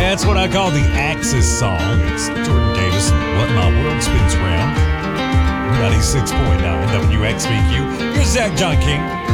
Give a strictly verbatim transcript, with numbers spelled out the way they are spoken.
That's what I call the Axis song. It's Jordan Davis and What My World Spins Round. ninety-six point nine W X V Q. Here's Zach John King.